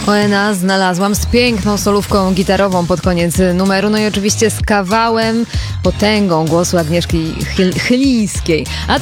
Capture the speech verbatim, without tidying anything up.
O N A znalazłam z piękną solówką gitarową pod koniec numeru, no i oczywiście z kawałem, potęgą głosu Agnieszki Chyl- Chylińskiej. A